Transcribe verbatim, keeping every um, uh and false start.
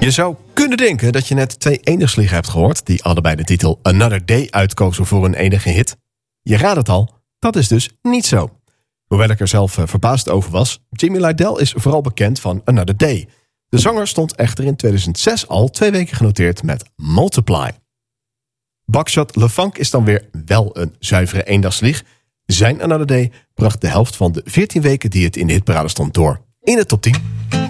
Je zou kunnen denken dat je net twee eendagsvliegen hebt gehoord... die allebei de titel Another Day uitkozen voor hun enige hit. Je raadt het al, dat is dus niet zo. Hoewel ik er zelf verbaasd over was... Jimmy Lydell is vooral bekend van Another Day. De zanger stond echter in tweeduizend zes al twee weken genoteerd met Multiply. Buckshot LeFunk is dan weer wel een zuivere eendagsvlieg. Zijn Another Day bracht de helft van de veertien weken die het in de hitparade stond door in de top tien.